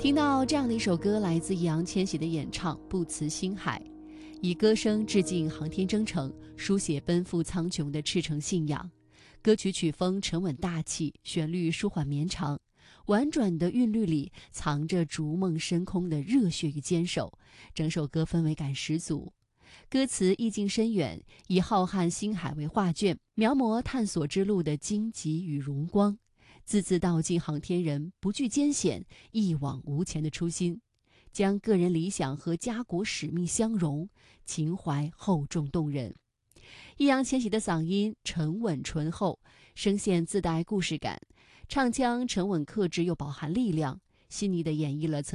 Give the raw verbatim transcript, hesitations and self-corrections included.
听到这样的一首歌，来自易烊千玺的演唱《不辞星海》，以歌声致敬航天征程，书写奔赴苍穹的赤诚信仰。歌曲曲风沉稳大气，旋律舒缓绵长，婉转的韵律里藏着逐梦深空的热血与坚守，整首歌氛围感十足。歌词意境深远，以浩瀚星海为画卷，描摹探索之路的荆棘与荣光，字字道尽航天人不惧艰险、一往无前的初心，将个人理想和家国使命相融，情怀厚重动人。易烊千玺的嗓音沉稳醇厚，声线自带故事感，唱腔沉稳克制又饱含力量，细腻地演绎了曾